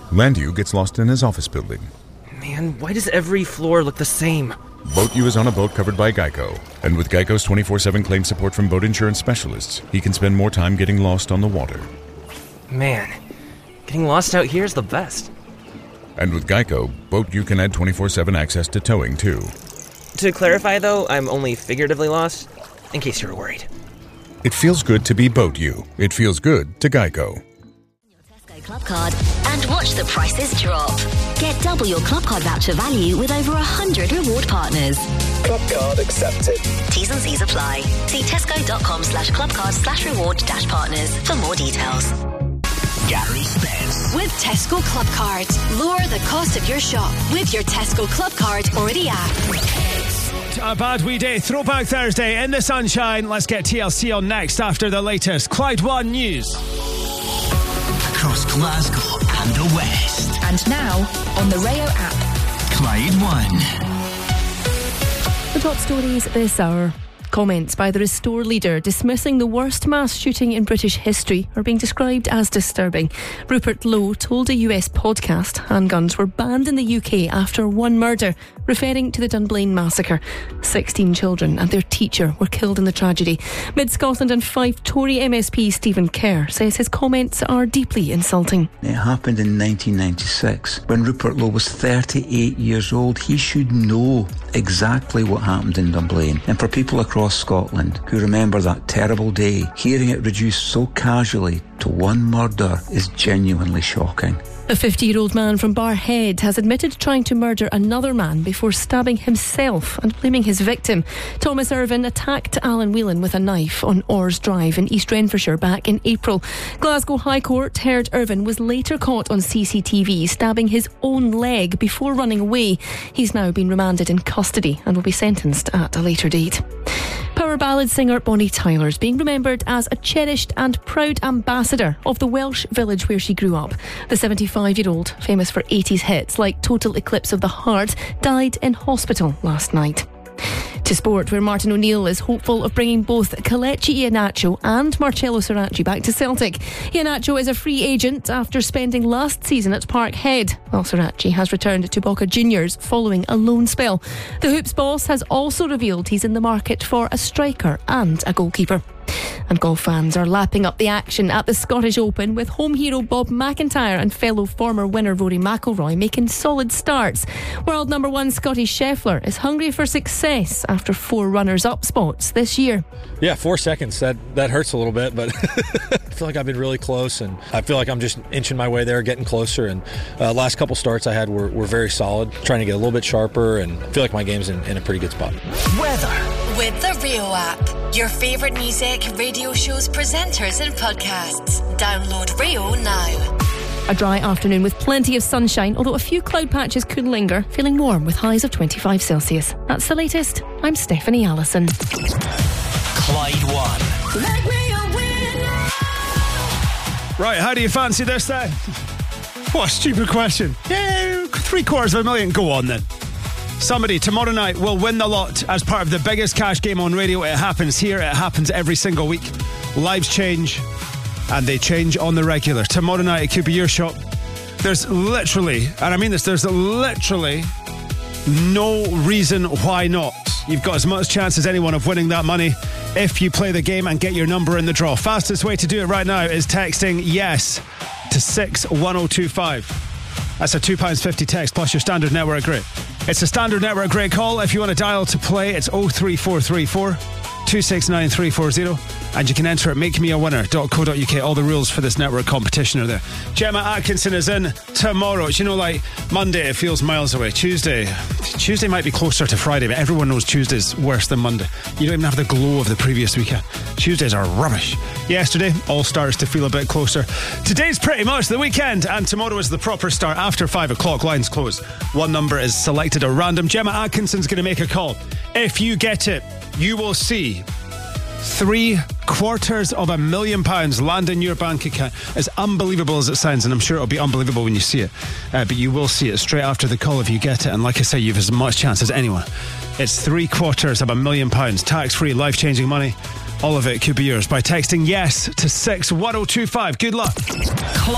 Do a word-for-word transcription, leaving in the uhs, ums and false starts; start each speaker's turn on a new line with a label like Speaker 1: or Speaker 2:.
Speaker 1: Landu gets lost in his office building.
Speaker 2: Man, why does every floor look the same?
Speaker 1: Boat U is on a boat covered by Geico. And with Geico's twenty-four seven claim support from boat insurance specialists, he can spend more time getting lost on the water.
Speaker 2: Man, getting lost out here is the best.
Speaker 1: And with Geico, Boat U can add twenty-four seven access to towing, too.
Speaker 2: To clarify, though, I'm only figuratively lost, in case you were worried.
Speaker 1: It feels good to be Boat U. It feels good to Geico.
Speaker 3: Club Card and watch the prices drop. Get double your Club Card voucher value with over one hundred reward partners.
Speaker 4: Club Card accepted.
Speaker 3: T's and C's apply. See tesco.com slash clubcard slash reward dash partners for more details.
Speaker 5: Gary Spence.
Speaker 6: With Tesco Club Card. Lower the cost of your shop with your Tesco Club Card or the app.
Speaker 7: A bad wee day. Throwback Thursday in the sunshine. Let's get T L C on next after the latest Clyde One news.
Speaker 5: Across Glasgow and the West.
Speaker 8: And now on the Rayo app.
Speaker 5: Clyde One.
Speaker 8: The top stories this hour. Comments by the Restore leader dismissing the worst mass shooting in British history are being described as disturbing. Rupert Lowe told a U S podcast handguns were banned in the U K after one murder, referring to the Dunblane massacre. sixteen children and their teacher were killed in the tragedy. Mid-Scotland and Fife Tory M S P Stephen Kerr says his comments are deeply insulting.
Speaker 9: It happened in nineteen ninety-six. When Rupert Lowe was thirty-eight years old, he should know exactly what happened in Dunblane. And for people across Scotland who remember that terrible day, hearing it reduced so casually to one murder is genuinely shocking.
Speaker 8: A fifty-year-old man from Barrhead has admitted trying to murder another man before stabbing himself and blaming his victim. Thomas Irvine attacked Alan Whelan with a knife on Orrs Drive in East Renfrewshire back in April. Glasgow High Court heard Irvine was later caught on C C T V stabbing his own leg before running away. He's now been remanded in custody and will be sentenced at a later date. Power ballad singer Bonnie Tyler is being remembered as a cherished and proud ambassador of the Welsh village where she grew up. The seventy-five-year-old, famous for eighties hits like Total Eclipse of the Heart, died in hospital last night. To sport, where Martin O'Neill is hopeful of bringing both Kelechi Iheanacho and Marcelo Soracchi back to Celtic. Iheanacho is a free agent after spending last season at Parkhead, while Soracchi has returned to Boca Juniors following a loan spell. The Hoops boss has also revealed he's in the market for a striker and a goalkeeper. And golf fans are lapping up the action at the Scottish Open, with home hero Bob McIntyre and fellow former winner Rory McIlroy making solid starts. World number one Scotty Scheffler is hungry for success after four runners-up spots this year.
Speaker 10: Yeah, four seconds. That that hurts a little bit, but I feel like I've been really close, and I feel like I'm just inching my way there, getting closer. And uh, last couple starts I had were, were very solid, trying to get a little bit sharper, and I feel like my game's in, in a pretty good spot.
Speaker 5: Weather.
Speaker 6: With the Rio app, your favourite music, radio shows, presenters and podcasts. Download Rio now.
Speaker 8: A dry afternoon with plenty of sunshine, although a few cloud patches could linger, feeling warm with highs of twenty-five Celsius. That's the latest. I'm Stephanie Allison.
Speaker 5: Clyde One.
Speaker 6: Let Rio win.
Speaker 7: Right, how do you fancy this then? What a stupid question. Yeah, three quarters of a million. Go on then. Somebody tomorrow night will win the lot as part of the biggest cash game on radio. It happens here. It happens every single week. Lives change, and they change on the regular. Tomorrow night, it could be your shop. There's literally, and I mean this, there's literally no reason why not. You've got as much chance as anyone of winning that money if you play the game and get your number in the draw. Fastest way to do it right now is texting yes to six one oh two five. That's a two pounds fifty text plus your standard network rate. It's a standard network rate call. If you want to dial to play, it's oh three four three four, two six nine three four zero. And you can enter at make me a winner dot co dot uk. All the rules for this network competition are there. Gemma Atkinson is in tomorrow. You know, like Monday, it feels miles away. Tuesday, Tuesday might be closer to Friday, but everyone knows Tuesday's worse than Monday. You don't even have the glow of the previous weekend. Tuesdays are rubbish. Yesterday, all starts to feel a bit closer. Today's pretty much the weekend, and tomorrow is the proper start after five o'clock. Lines close. One number is selected at random. Gemma Atkinson's going to make a call. If you get it, you will see three quarters of a million pounds land in your bank account. As unbelievable as it sounds, and I'm sure it'll be unbelievable when you see it, uh, but you will see it straight after the call if you get it. And like I say, you've as much chance as anyone. It's three quarters of a million pounds, tax-free, life-changing money. All of it could be yours by texting yes to six one oh two five. Good luck.